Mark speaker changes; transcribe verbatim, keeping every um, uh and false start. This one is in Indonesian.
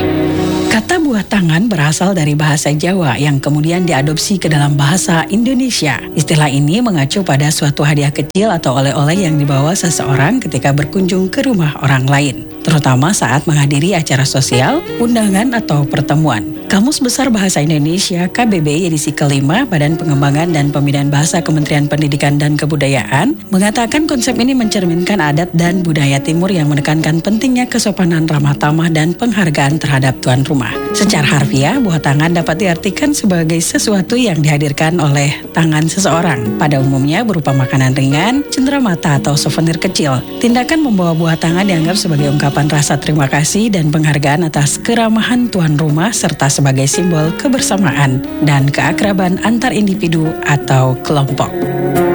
Speaker 1: Kata buah tangan berasal dari bahasa Jawa yang kemudian diadopsi ke dalam bahasa Indonesia. Istilah ini mengacu pada suatu hadiah kecil atau oleh-oleh yang dibawa seseorang ketika berkunjung ke rumah orang lain, terutama saat menghadiri acara sosial, undangan, atau pertemuan. Kamus Besar Bahasa Indonesia K B B edisi kelima Badan Pengembangan dan Pembinaan Bahasa Kementerian Pendidikan dan Kebudayaan mengatakan konsep ini mencerminkan adat dan budaya Timur yang menekankan pentingnya kesopanan ramah tamah dan penghargaan terhadap tuan rumah. Secara harfiah, buah tangan dapat diartikan sebagai sesuatu yang dihadirkan oleh tangan seseorang, pada umumnya berupa makanan ringan, cenderamata atau souvenir kecil. Tindakan membawa buah tangan dianggap sebagai ungkapan rasa terima kasih dan penghargaan atas keramahan tuan rumah serta sebagai simbol kebersamaan dan keakraban antar individu atau kelompok.